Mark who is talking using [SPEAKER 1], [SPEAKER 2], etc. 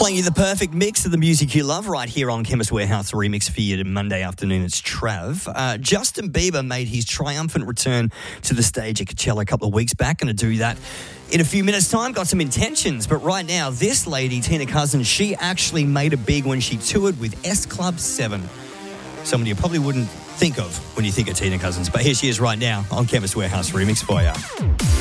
[SPEAKER 1] Playing you the perfect mix of the music you love right here on Chemist Warehouse Remix for you Monday afternoon. It's Trav. Justin Bieber made his triumphant return to the stage at Coachella a couple of weeks back. Going to do that in a few minutes' time. Got some intentions. But right now, this lady, Tina Cousins, she actually made it big when she toured with S Club 7. Somebody you probably wouldn't think of when you think of Tina Cousins. But here she is right now on Chemist Warehouse Remix for you.